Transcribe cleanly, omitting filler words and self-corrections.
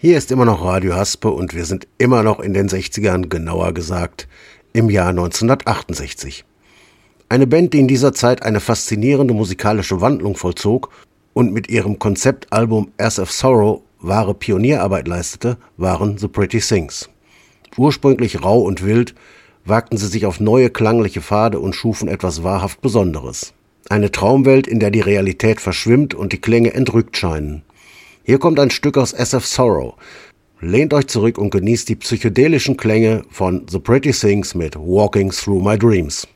Hier ist immer noch Radio Haspe und wir sind immer noch in den 60ern, genauer gesagt im Jahr 1968. Eine Band, die in dieser Zeit eine faszinierende musikalische Wandlung vollzog und mit ihrem Konzeptalbum As of Sorrow wahre Pionierarbeit leistete, waren The Pretty Things. Ursprünglich rau und wild, wagten sie sich auf neue klangliche Pfade und schufen etwas wahrhaft Besonderes. Eine Traumwelt, in der die Realität verschwimmt und die Klänge entrückt scheinen. Hier kommt ein Stück aus As of Sorrow. Lehnt euch zurück und genießt die psychedelischen Klänge von The Pretty Things mit Walking Through My Dreams.